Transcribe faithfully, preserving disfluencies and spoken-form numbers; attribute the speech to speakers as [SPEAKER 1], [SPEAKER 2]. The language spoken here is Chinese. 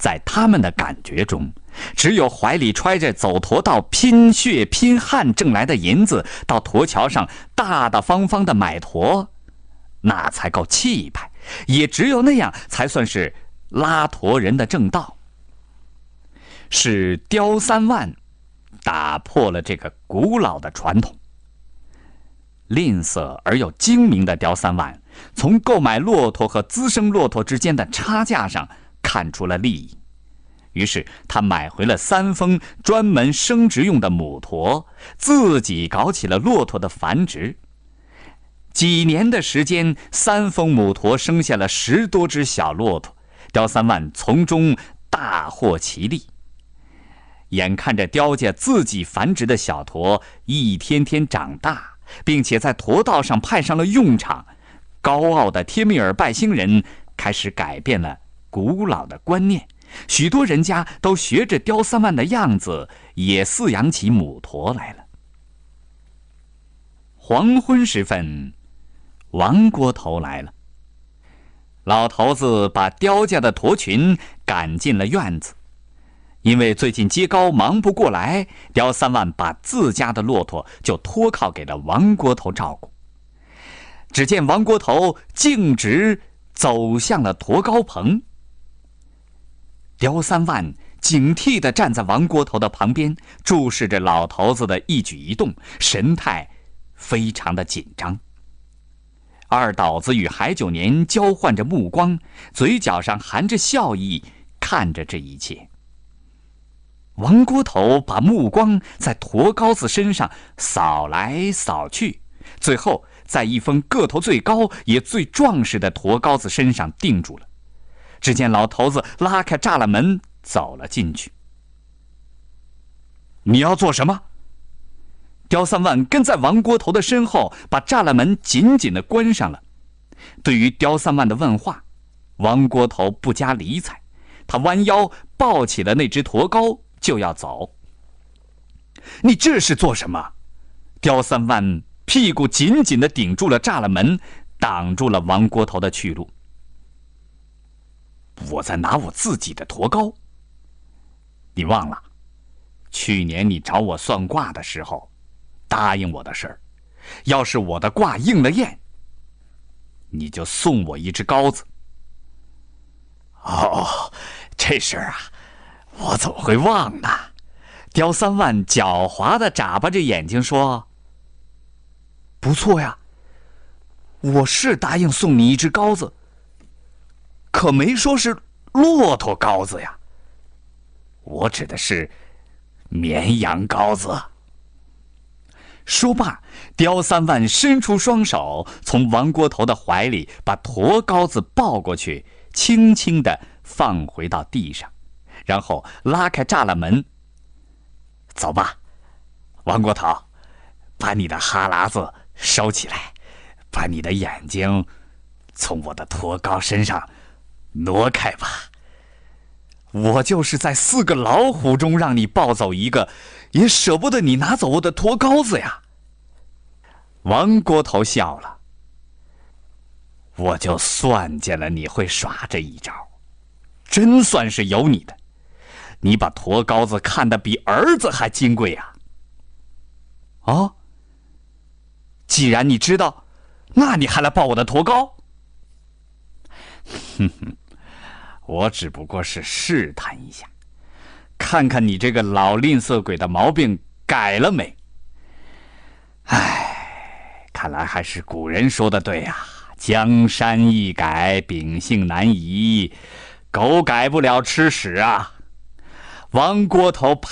[SPEAKER 1] 在他们的感觉中，只有怀里揣着走驼道拼血拼汗挣来的银子，到驼桥上大大方方的买驼，那才够气派，也只有那样才算是拉驼人的正道。是刁三万打破了这个古老的传统。吝啬而又精明的刁三万，从购买骆驼和滋生骆驼之间的差价上看出了利益，于是他买回了三峰专门生殖用的母驼，自己搞起了骆驼的繁殖。几年的时间，三峰母驼生下了十多只小骆驼，刁三万从中大获其利。眼看着刁家自己繁殖的小驼一天天长大，并且在驼道上派上了用场，高傲的帖米尔拜星人开始改变了古老的观念，许多人家都学着刁三万的样子，也饲养起母驼来了。黄昏时分，王锅头来了。老头子把刁家的驼群赶进了院子。因为最近接高忙不过来，刁三万把自家的骆驼就托靠给了王锅头照顾。只见王锅头径直走向了驼高棚，刁三万警惕地站在王锅头的旁边，注视着老头子的一举一动，神态非常的紧张。二倒子与海九年交换着目光，嘴角上含着笑意，看着这一切。王锅头把目光在驼羔子身上扫来扫去，最后在一峰个头最高也最壮实的驼羔子身上定住了。只见老头子拉开栅栏门走了进去。你要做什么？刁三万跟在王锅头的身后，把栅栏门紧紧地关上了。对于刁三万的问话，王锅头不加理睬，他弯腰抱起了那只驼羔就要走。你这是做什么？刁三万屁股紧紧地顶住了栅栏门，挡住了王锅头的去路。我在拿我自己的驼羔。你忘了，去年你找我算卦的时候，答应我的事儿，要是我的卦应了验，你就送我一只羔子。哦，这事儿啊，我怎么会忘呢？刁三万狡猾地眨巴着眼睛说：不错呀，我是答应送你一只羔子，可没说是骆驼羔子呀，我指的是绵羊羔子。说罢，刁三万伸出双手，从王锅头的怀里把驼羔子抱过去，轻轻地放回到地上，然后拉开栅栏门。走吧，王锅头，把你的哈喇子收起来，把你的眼睛从我的驼羔身上挪开吧。我就是在四个老虎中让你抱走一个，也舍不得你拿走我的驼羔子呀。王锅头笑了，我就算见了你会耍这一招，真算是有你的。你把驼羔子看得比儿子还金贵呀。哦，既然你知道，那你还来抱我的驼羔？哼哼，我只不过是试探一下，看看你这个老吝啬鬼的毛病改了没。唉，看来还是古人说的对呀，江山易改，秉性难移，狗改不了吃屎啊。王锅头